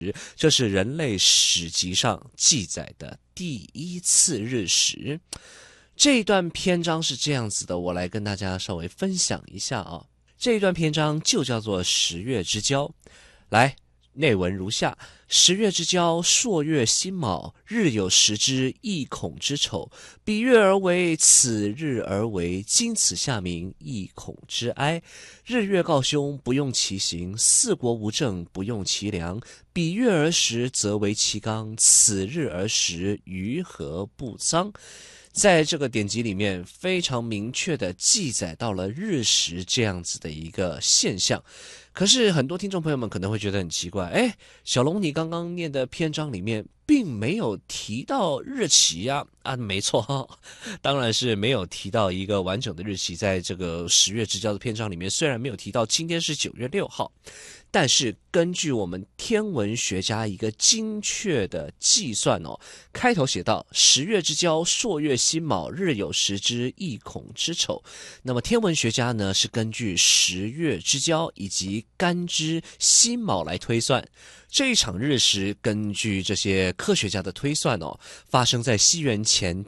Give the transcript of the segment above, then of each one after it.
这是人类史籍上记载的第一次日食。这一段篇章是这样子的，我来跟大家稍微分享一下啊。这一段篇章就叫做十月之交。来，内文如下：十月之交，朔月辛卯，日有食之，亦恐之丑。彼月而为，此日而为，今此下民，亦恐之哀。日月告凶，不用其行；四国无政，不用其良。彼月而食，则为其纲；此日而食，于何不臧？在这个典籍里面非常明确的记载到了日食这样子的一个现象。可是很多听众朋友们可能会觉得很奇怪，小龙你刚刚念的篇章里面并没有提到日期啊，没错，当然是没有提到一个完整的日期。在这个十月之交的篇章里面，虽然没有提到今天是9月6号，但是根据我们天文学家一个精确的计算开头写到十月之交，朔月辛卯，日有食之，亦恐之丑。那么天文学家呢是根据十月之交以及干支辛卯来推算。这一场日食根据这些科学家的推算发生在西元前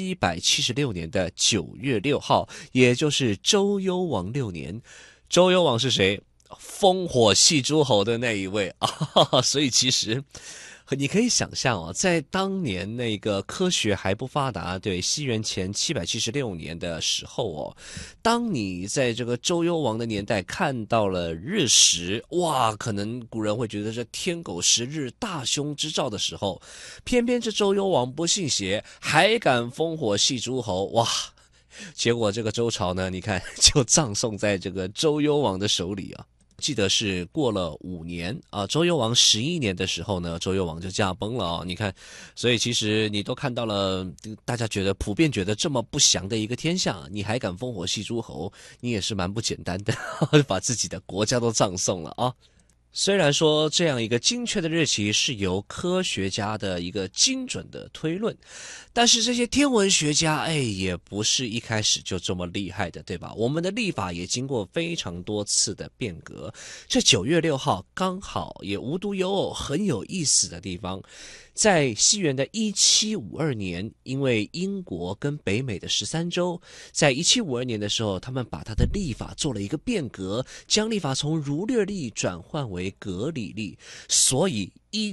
776年的9月6号，也就是周幽王6年。周幽王是谁？烽火戏诸侯的那一位所以其实你可以想象在当年那个科学还不发达，对，西元前776年的时候当你在这个周幽王的年代看到了日食，哇，可能古人会觉得这天狗食日，大凶之兆的时候，偏偏这周幽王不信邪，还敢烽火戏诸侯，哇！结果这个周朝呢，你看就葬送在这个周幽王的手里啊。记得是过了5年周幽王11年的时候呢，周幽王就驾崩了你看，所以其实你都看到了，大家普遍觉得这么不祥的一个天象，你还敢烽火戏诸侯，你也是蛮不简单的把自己的国家都葬送了啊。虽然说这样一个精确的日期是由科学家的一个精准的推论，但是这些天文学家也不是一开始就这么厉害的，对吧？我们的历法也经过非常多次的变革，这9月6号刚好也无独有偶，很有意思的地方。在西元的1752年，因为英国跟北美的13州在1752年的时候，他们把他的历法做了一个变革，将历法从儒略历转换为格里历，所以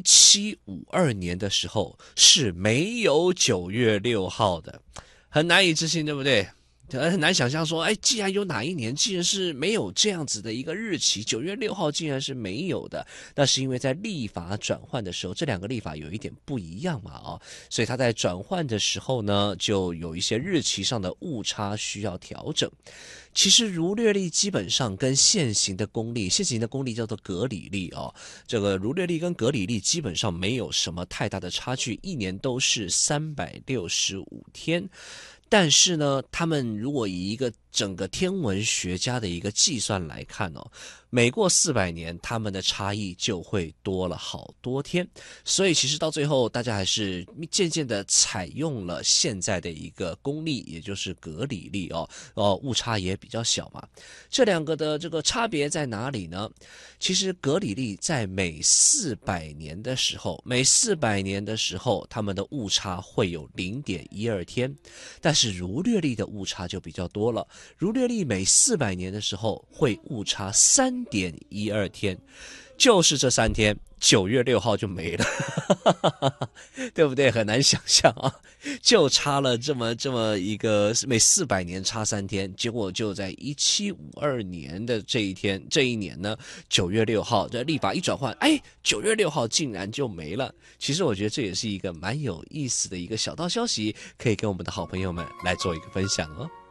1752年的时候是没有9月6号的。很难以置信，对不对？很难想象说，既然有哪一年竟然是没有这样子的一个日期，9月6号竟然是没有的，那是因为在历法转换的时候，这两个历法有一点不一样嘛所以它在转换的时候呢，就有一些日期上的误差需要调整。其实儒略历基本上跟现行的公历叫做格里历这个儒略历跟格里历基本上没有什么太大的差距，一年都是365天。但是呢，他们如果以一个整个天文学家的一个计算来看每过400年，他们的差异就会多了好多天。所以其实到最后，大家还是渐渐的采用了现在的一个公历，也就是格里历误差也比较小嘛。这两个的这个差别在哪里呢？其实格里历在每400年的时候，他们的误差会有 0.12 天，但是儒略历的误差就比较多了。儒略历每400年的时候会误差 3.12 天，就是这3天9月6号就没了对不对？很难想象就差了这么一个每400年差3天，结果就在1752年的这一年呢，9月6号这历法一转换，9月6号竟然就没了。其实我觉得这也是一个蛮有意思的一个小道消息，可以跟我们的好朋友们来做一个分享